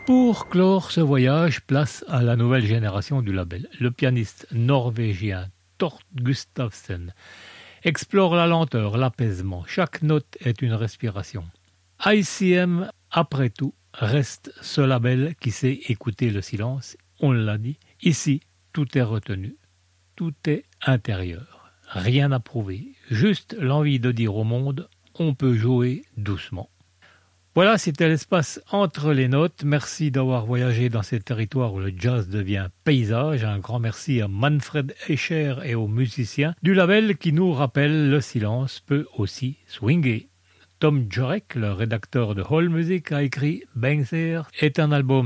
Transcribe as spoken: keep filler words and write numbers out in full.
Pour clore ce voyage, place à la nouvelle génération du label. Le pianiste norvégien Tord Gustavsen explore la lenteur, l'apaisement. Chaque note est une respiration. I C M, après tout, reste ce label qui sait écouter le silence. On l'a dit, ici, tout est retenu. Tout est intérieur. Rien à prouver. Juste l'envie de dire au monde, on peut jouer doucement. Voilà, c'était l'espace entre les notes. Merci d'avoir voyagé dans ces territoires où le jazz devient paysage. Un grand merci à Manfred Escher et aux musiciens du label qui nous rappellent le silence peut aussi swinger. Tom Jurek, le rédacteur de All Music, a écrit Bangser est un album